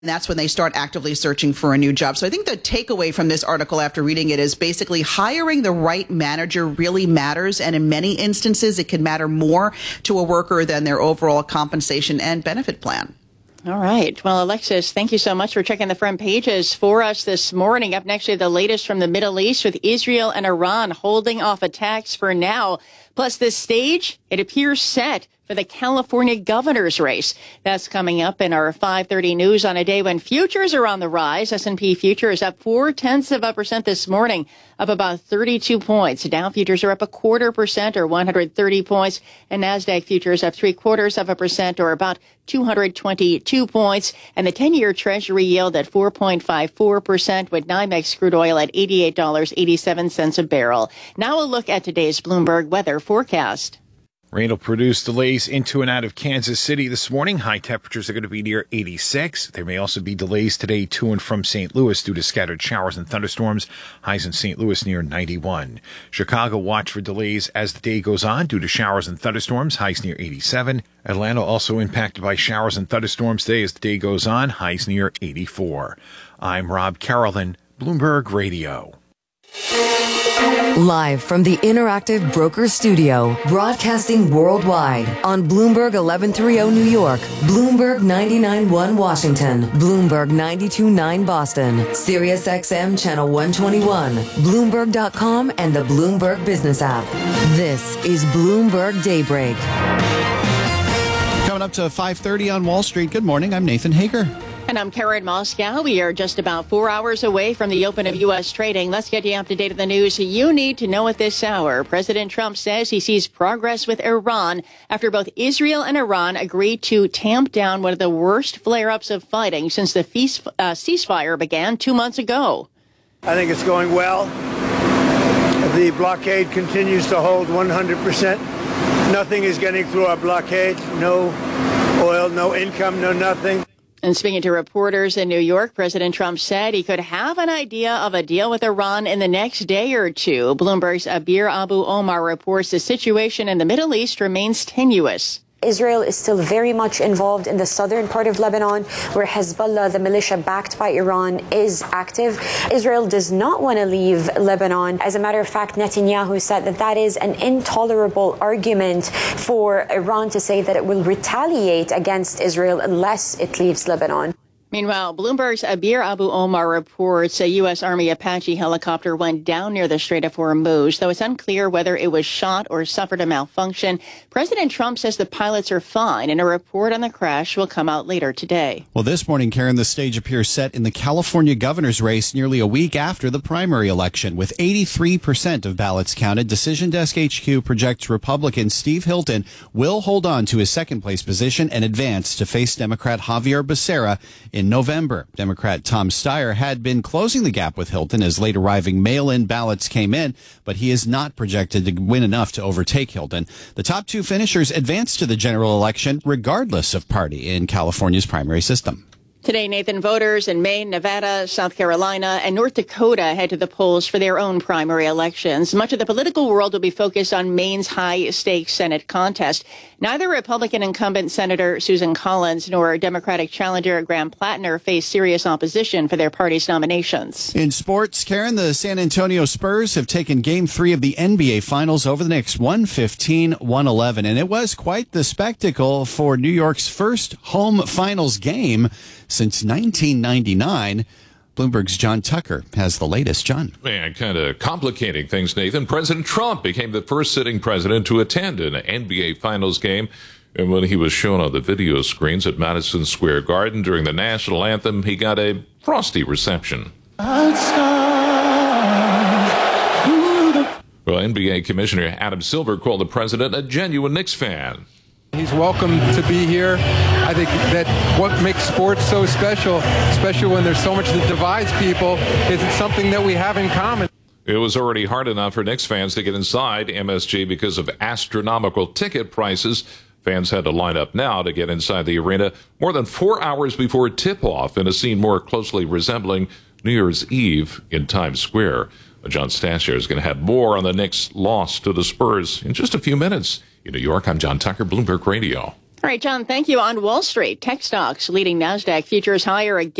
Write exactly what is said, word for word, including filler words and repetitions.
And that's when they start actively searching for a new job. So I think the takeaway from this article after reading it is basically hiring the right manager really matters. And in many instances, it can matter more to a worker than their overall compensation and benefit plan. All right. Well, Alexis, thank you so much for checking the front pages for us this morning. Up next, we have the latest from the Middle East with Israel and Iran holding off attacks for now. Plus, this stage, it appears set for the California governor's race. That's coming up in our five thirty news on a day when futures are on the rise. S and P futures up four tenths of a percent this morning, up about thirty-two points. Dow futures are up a quarter percent or one hundred thirty points. And NASDAQ futures up three quarters of a percent or about two hundred twenty-two points. And the ten-year Treasury yield at four point five four percent with NYMEX crude oil at eighty-eight dollars and eighty-seven cents a barrel. Now a look at today's Bloomberg weather forecast. Rain will produce delays into and out of Kansas City this morning. High temperatures are going to be near eighty-six. There may also be delays today to and from Saint Louis due to scattered showers and thunderstorms. Highs in Saint Louis near ninety-one. Chicago, watch for delays as the day goes on due to showers and thunderstorms. Highs near eighty-seven. Atlanta also impacted by showers and thunderstorms today as the day goes on. Highs near eighty-four. I'm Rob Carolyn, Bloomberg Radio. Live from the Interactive Brokers Studio, broadcasting worldwide on Bloomberg eleven thirty New York, Bloomberg ninety-nine point one Washington, Bloomberg ninety-two point nine Boston, Sirius X M Channel one twenty-one, Bloomberg dot com, and the Bloomberg Business app. This is Bloomberg Daybreak. Coming up to five thirty on Wall Street. Good morning. I'm Nathan Hager. And I'm Karen Moscow. We are just about four hours away from the open of U S trading. Let's get you up to date on the news you need to know at this hour. President Trump says he sees progress with Iran after both Israel and Iran agreed to tamp down one of the worst flare-ups of fighting since the feast, uh, ceasefire began two months ago. I think it's going well. The blockade continues to hold one hundred percent. Nothing is getting through our blockade. No oil, no income, no nothing. And speaking to reporters in New York, President Trump said he could have an idea of a deal with Iran in the next day or two. Bloomberg's Abir Abu Omar reports the situation in the Middle East remains tenuous. Israel is still very much involved in the southern part of Lebanon, where Hezbollah, the militia backed by Iran, is active. Israel does not want to leave Lebanon. As a matter of fact, Netanyahu said that that is an intolerable argument for Iran to say that it will retaliate against Israel unless it leaves Lebanon. Meanwhile, Bloomberg's Abir Abu Omar reports a U S. Army Apache helicopter went down near the Strait of Hormuz, though it's unclear whether it was shot or suffered a malfunction. President Trump says the pilots are fine, and a report on the crash will come out later today. Well, this morning, Karen, the stage appears set in the California governor's race nearly a week after the primary election. With eighty-three percent of ballots counted, Decision Desk H Q projects Republican Steve Hilton will hold on to his second-place position and advance to face Democrat Javier Becerra in November. Democrat Tom Steyer had been closing the gap with Hilton as late arriving mail-in ballots came in, but he is not projected to win enough to overtake Hilton. The top two finishers advance to the general election regardless of party in California's primary system. Today, Nathan, voters in Maine, Nevada, South Carolina, and North Dakota head to the polls for their own primary elections. Much of the political world will be focused on Maine's high-stakes Senate contest. Neither Republican incumbent Senator Susan Collins nor Democratic challenger Graham Plattner face serious opposition for their party's nominations. In sports, Karen, the San Antonio Spurs have taken Game three of the N B A Finals over the Knicks, one fifteen to one eleven. And it was quite the spectacle for New York's first home finals game since nineteen ninety-nine. Bloomberg's John Tucker has the latest. John. Man, kind of complicating things, Nathan. President Trump became the first sitting president to attend an N B A Finals game. And when he was shown on the video screens at Madison Square Garden during the national anthem, he got a frosty reception. Well, N B A Commissioner Adam Silver called the president a genuine Knicks fan. He's welcome to be here. I think that what makes sports so special, especially when there's so much that divides people, is it's something that we have in common. It was already hard enough for Knicks fans to get inside M S G because of astronomical ticket prices. Fans had to line up now to get inside the arena more than four hours before tip-off in a scene more closely resembling New Year's Eve in Times Square. John Stasher is going to have more on the Knicks' loss to the Spurs in just a few minutes. In New York, I'm John Tucker, Bloomberg Radio. All right, John, thank you. On Wall Street, tech stocks leading NASDAQ futures higher again.